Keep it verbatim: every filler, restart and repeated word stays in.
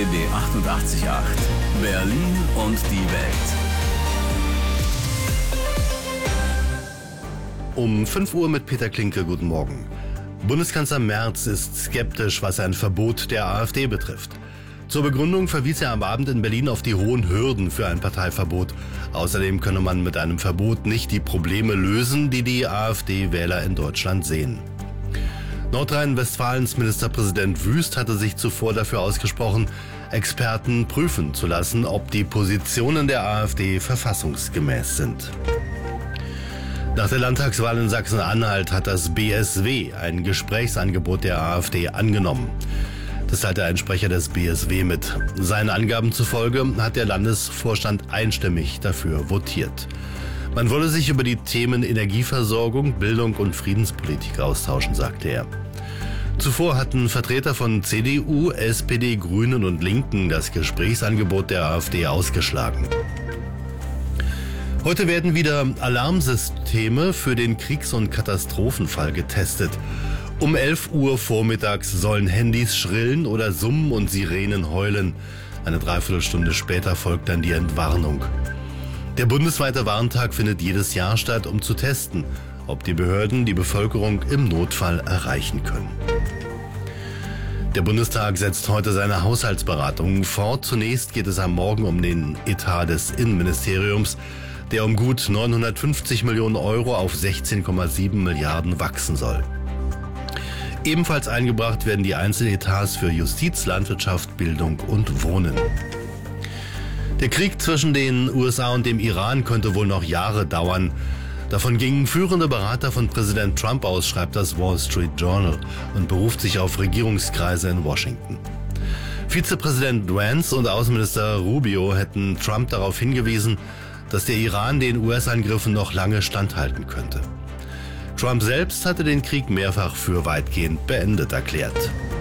B B achtundachtzig Komma acht. Berlin und die Welt. Um fünf Uhr mit Peter Klinke, guten Morgen. Bundeskanzler Merz ist skeptisch, was ein Verbot der AfD betrifft. Zur Begründung verwies er am Abend in Berlin auf die hohen Hürden für ein Parteiverbot. Außerdem könne man mit einem Verbot nicht die Probleme lösen, die die AfD-Wähler in Deutschland sehen. Nordrhein-Westfalens Ministerpräsident Wüst hatte sich zuvor dafür ausgesprochen, Experten prüfen zu lassen, ob die Positionen der AfD verfassungsgemäß sind. Nach der Landtagswahl in Sachsen-Anhalt hat das B S W ein Gesprächsangebot der AfD angenommen. Das teilte ein Sprecher des B S W mit. Seinen Angaben zufolge hat der Landesvorstand einstimmig dafür votiert. Man wolle sich über die Themen Energieversorgung, Bildung und Friedenspolitik austauschen, sagte er. Zuvor hatten Vertreter von C D U, S P D, Grünen und Linken das Gesprächsangebot der AfD ausgeschlagen. Heute werden wieder Alarmsysteme für den Kriegs- und Katastrophenfall getestet. Um elf Uhr vormittags sollen Handys schrillen oder summen und Sirenen heulen. Eine Dreiviertelstunde später folgt dann die Entwarnung. Der bundesweite Warntag findet jedes Jahr statt, um zu testen, ob die Behörden die Bevölkerung im Notfall erreichen können. Der Bundestag setzt heute seine Haushaltsberatungen fort. Zunächst geht es am Morgen um den Etat des Innenministeriums, der um gut neunhundertfünfzig Millionen Euro auf sechzehn Komma sieben Milliarden wachsen soll. Ebenfalls eingebracht werden die Einzeletats für Justiz, Landwirtschaft, Bildung und Wohnen. Der Krieg zwischen den U S A und dem Iran könnte wohl noch Jahre dauern. Davon gingen führende Berater von Präsident Trump aus, schreibt das Wall Street Journal und beruft sich auf Regierungskreise in Washington. Vizepräsident Vance und Außenminister Rubio hätten Trump darauf hingewiesen, dass der Iran den U S-Angriffen noch lange standhalten könnte. Trump selbst hatte den Krieg mehrfach für weitgehend beendet erklärt.